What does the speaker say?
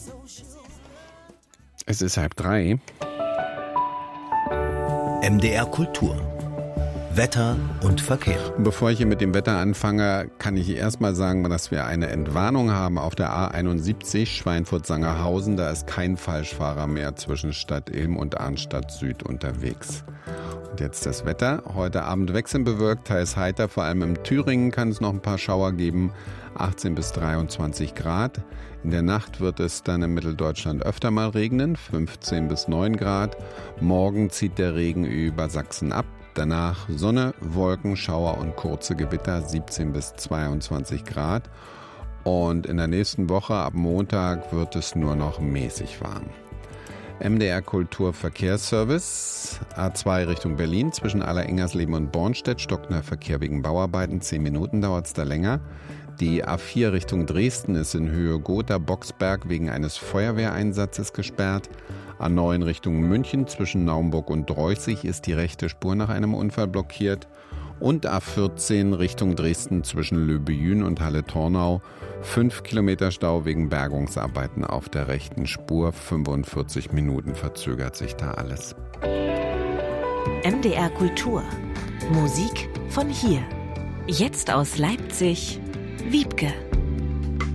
Es ist 2:30. MDR Kultur. Wetter und Verkehr. Bevor ich hier mit dem Wetter anfange, kann ich erstmal sagen, dass wir eine Entwarnung haben auf der A71 Schweinfurt-Sangerhausen. Da ist kein Falschfahrer mehr zwischen Stadt Ilm und Arnstadt Süd unterwegs. Und jetzt das Wetter. Heute Abend wechselnd bewölkt, teils heiter. Vor allem im Thüringen kann es noch ein paar Schauer geben. 18 bis 23 Grad. In der Nacht wird es dann in Mitteldeutschland öfter mal regnen. 15 bis 9 Grad. Morgen zieht der Regen über Sachsen ab. Danach Sonne, Wolken, Schauer und kurze Gewitter, 17 bis 22 Grad. Und in der nächsten Woche, ab Montag, wird es nur noch mäßig warm. MDR Kultur Verkehrsservice, A2 Richtung Berlin, zwischen Allerengersleben und Bornstedt stockt der Verkehr wegen Bauarbeiten, 10 Minuten dauert es da länger. Die A4 Richtung Dresden ist in Höhe Gotha-Boxberg wegen eines Feuerwehreinsatzes gesperrt. A9 Richtung München zwischen Naumburg und Droißig ist die rechte Spur nach einem Unfall blockiert. Und A14 Richtung Dresden zwischen Löbejün und Halle-Tornau. 5 Kilometer Stau wegen Bergungsarbeiten auf der rechten Spur. 45 Minuten verzögert sich da alles. MDR Kultur. Musik von hier. Jetzt aus Leipzig, Wiebke.